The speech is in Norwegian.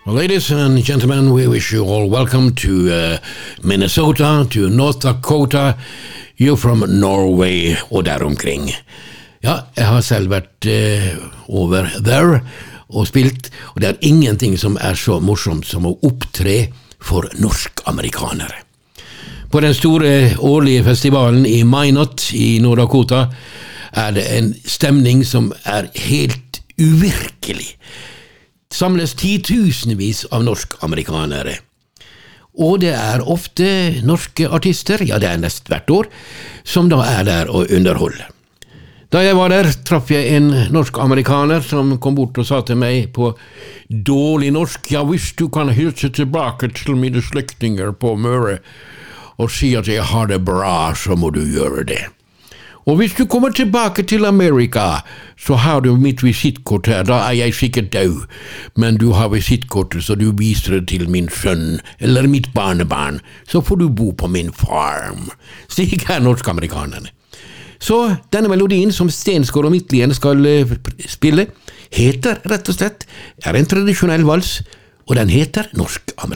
Well, ladies and gentlemen, we wish you all welcome to Minnesota, to North Dakota. You're from Norway og der omkring. Ja, jeg har selv vært over there og spilt, og det er ingenting som er så morsomt som å opptre for norsk-amerikanere. På den store årlige festivalen i Minot i North Dakota er det en stemning som er helt uvirkelig. Samles titusenvis av norsk-amerikanere. Og det er ofte norske artister, ja det er nest hvert år, som da er der og underholder. Da jeg var der, traff jeg en norsk-amerikaner som kom bort og sa til meg på dårlig norsk, ja hvis du kan hilse tilbake til mine slektninger på Møre og si at jeg har det bra, så må du gjøre det. Og hvis du kommer tilbake til Amerika, så har du mitt visittkort her, da er jeg sikkert død, men du har visitkortet, så du viser det til min sønn, eller mitt barnebarn, så får du bo på min farm. Slik er norsk-amerikanerne. Så denne melodien som Stensgaard og Midtlien skal spille, heter rett og slett, er en tradisjonell vals, og den heter norsk-amerikaner.